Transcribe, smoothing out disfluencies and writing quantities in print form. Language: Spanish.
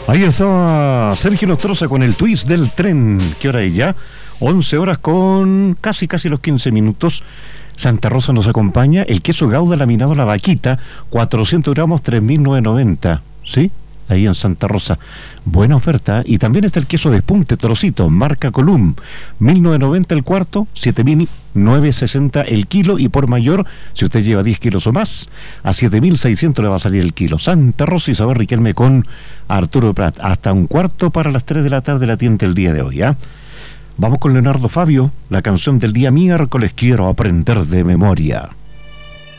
Ahí está Sergio Nostroza con el twist del tren. ¿Qué hora es ya? 11 horas con casi los 15 minutos. Santa Rosa nos acompaña. El queso Gouda laminado La Vaquita, 400 gramos, 3.990. ¿Sí? Ahí en Santa Rosa. Buena oferta. Y también está el queso Despunte Trocito, marca Colum. 1.990 el cuarto, 7.960 el kilo. Y por mayor, si usted lleva 10 kilos o más, a 7.600 le va a salir el kilo. Santa Rosa, Isabel Riquelme con Arturo Prat. Hasta un cuarto para las 3 de la tarde la tienda el día de hoy, ¿ah? Vamos con Leonardo Fabio, la canción del día miércoles, Quiero aprender de memoria.